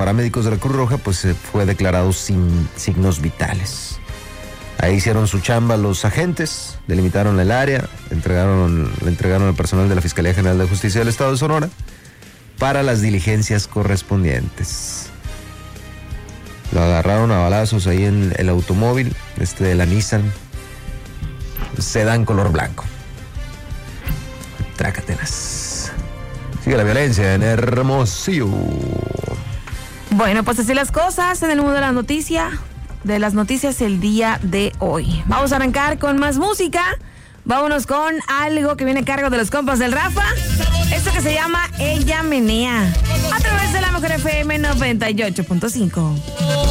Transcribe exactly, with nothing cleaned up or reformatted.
paramédicos de la Cruz Roja, pues eh, fue declarado sin signos vitales. Ahí hicieron su chamba los agentes, delimitaron el área, entregaron, le entregaron al personal de la Fiscalía General de Justicia del Estado de Sonora para las diligencias correspondientes. Lo agarraron a balazos ahí en el automóvil, este de la Nissan, sedán color blanco. Trácatelas. Sigue la violencia en Hermosillo. Bueno, pues así las cosas en el mundo de la noticia, de las noticias el día de hoy. Vamos a arrancar con más música. Vámonos con algo que viene a cargo de los compas del Rafa. Esto que se llama Ella Menea. A través de la Mejor F M noventa y ocho punto cinco.